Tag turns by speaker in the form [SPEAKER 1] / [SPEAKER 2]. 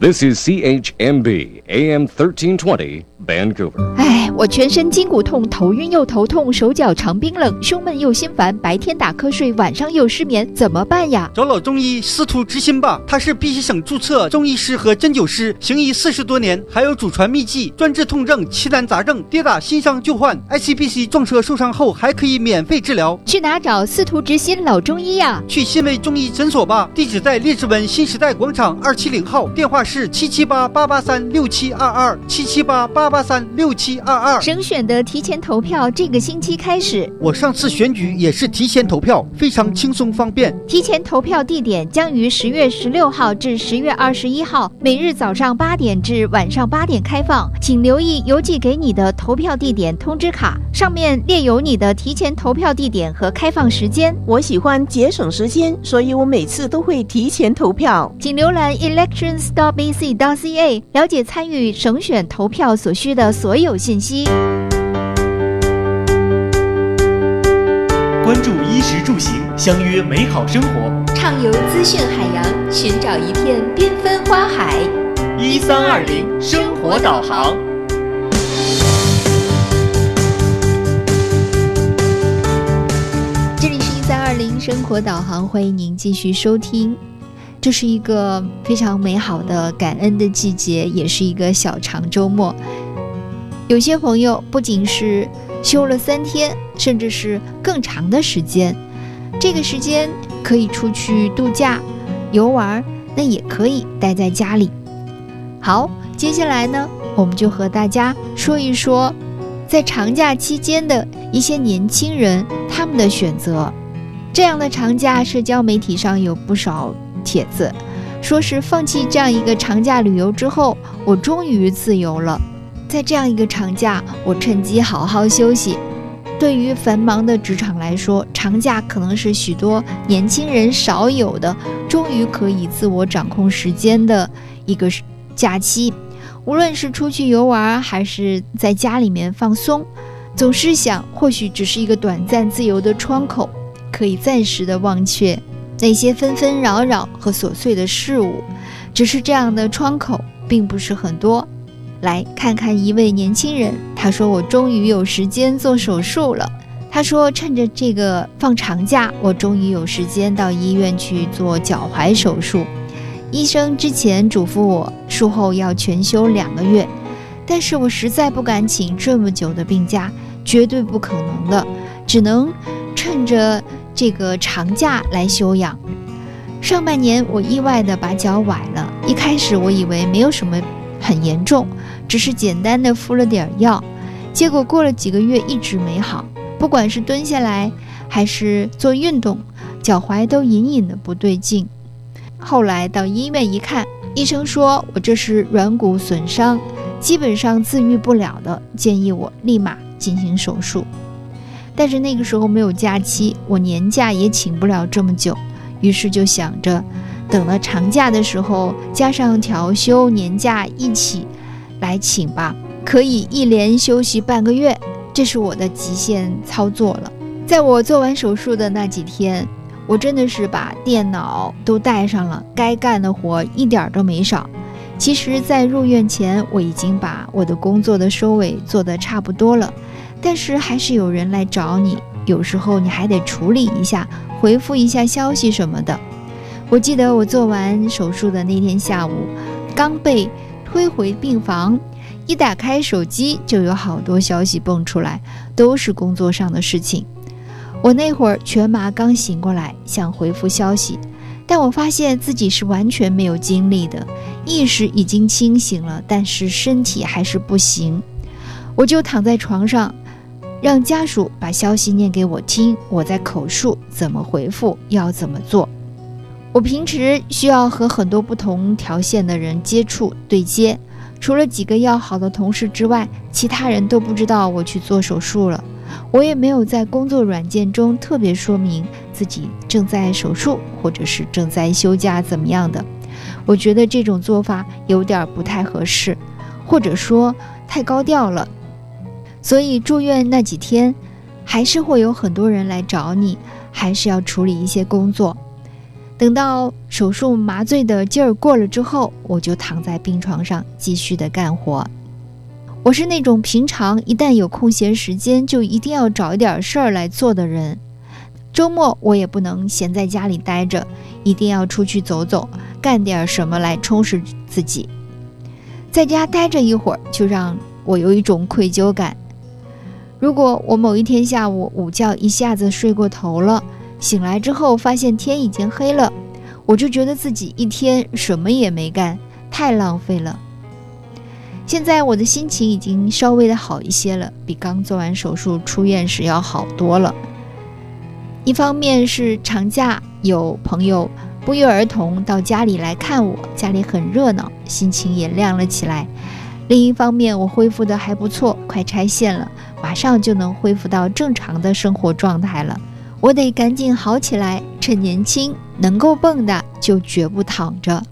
[SPEAKER 1] This is CHMB AM 1320 Vancouver。
[SPEAKER 2] 我全身筋骨痛，头晕又头痛，手脚常冰冷，胸闷又心烦，白天打瞌睡，晚上又失眠，怎么办呀？
[SPEAKER 3] 找老中医司徒之心吧，他是必须省注册中医师和针灸师，行医40多年，还有祖传秘籍，专治痛症、奇难杂症，跌打新伤旧患 ，ICBC 撞车受伤后还可以免费治疗。
[SPEAKER 2] 去哪找司徒之心老中医呀？
[SPEAKER 3] 去新卫中医诊所吧，地址在列治文新时代广场270号，电话是778-883-6722，778-883-6722。
[SPEAKER 2] 省选的提前投票这个星期开始。
[SPEAKER 3] 我上次选举也是提前投票，非常轻松方便。
[SPEAKER 2] 提前投票地点将于10月16号至10月21号，每日早上8点至晚上8点开放，请留意邮寄给你的投票地点通知卡，上面列有你的提前投票地点和开放时间。
[SPEAKER 4] 我喜欢节省时间，所以我每次都会提前投票。
[SPEAKER 2] 请浏览 elections.bc.ca 了解参与省选投票所需的所有信息。
[SPEAKER 5] 关注衣食住行，相约美好生活，
[SPEAKER 2] 畅游资讯海洋，寻找一片缤纷花海。
[SPEAKER 5] 1320生活导航。
[SPEAKER 2] 这里是1320生活导航，欢迎您继续收听。这是一个非常美好的感恩的季节，也是一个小长周末。有些朋友不仅是休了3天，甚至是更长的时间，这个时间可以出去度假游玩，那也可以待在家里。好，接下来呢，我们就和大家说一说在长假期间的一些年轻人他们的选择。这样的长假，社交媒体上有不少帖子说是放弃这样一个长假旅游之后，我终于自由了。在这样一个长假，我趁机好好休息。对于繁忙的职场来说，长假可能是许多年轻人少有的终于可以自我掌控时间的一个假期。无论是出去游玩还是在家里面放松，总是想或许只是一个短暂自由的窗口，可以暂时的忘却那些纷纷扰扰和琐碎的事物。只是这样的窗口并不是很多。来看看一位年轻人，他说我终于有时间做手术了。他说趁着这个放长假，我终于有时间到医院去做脚踝手术。医生之前嘱咐我术后要全休2个月，但是我实在不敢请这么久的病假，绝对不可能的，只能趁着这个长假来休养。上半年我意外地把脚崴了，一开始我以为没有什么很严重，只是简单的敷了点药，结果过了几个月一直没好，不管是蹲下来还是做运动，脚踝都隐隐的不对劲。后来到医院一看，医生说我这是软骨损伤，基本上自愈不了的，建议我立马进行手术。但是那个时候没有假期，我年假也请不了这么久，于是就想着等了长假的时候加上调休年假一起来请吧，可以一连休息半个月，这是我的极限操作了。在我做完手术的那几天，我真的是把电脑都带上了，该干的活一点都没少。其实在入院前，我已经把我的工作的收尾做得差不多了，但是还是有人来找你，有时候你还得处理一下，回复一下消息什么的。我记得我做完手术的那天下午，刚被推回病房，一打开手机就有好多消息蹦出来，都是工作上的事情。我那会儿全麻刚醒过来，想回复消息，但我发现自己是完全没有精力的，意识已经清醒了，但是身体还是不行。我就躺在床上，让家属把消息念给我听，我在口述怎么回复，要怎么做。我平时需要和很多不同条线的人接触对接，除了几个要好的同事之外，其他人都不知道我去做手术了。我也没有在工作软件中特别说明自己正在手术或者是正在休假怎么样的。我觉得这种做法有点不太合适，或者说太高调了。所以住院那几天还是会有很多人来找你，还是要处理一些工作。 等到手术麻醉的劲儿过了之后，我就躺在病床上继续的干活。我是那种平常一旦有空闲时间就一定要找一点事儿来做的人，周末我也不能闲在家里待着，一定要出去走走，干点什么来充实自己。在家待着一会儿就让我有一种愧疚感。如果我某一天下午午觉一下子睡过头了，醒来之后发现天已经黑了，我就觉得自己一天什么也没干，太浪费了。现在我的心情已经稍微的好一些了，比刚做完手术出院时要好多了。一方面是长假有朋友不约而同到家里来看我，家里很热闹，心情也亮了起来。另一方面我恢复的还不错，快拆线了，马上就能恢复到正常的生活状态了。我得赶紧好起来，趁年轻，能够蹦跶就绝不躺着。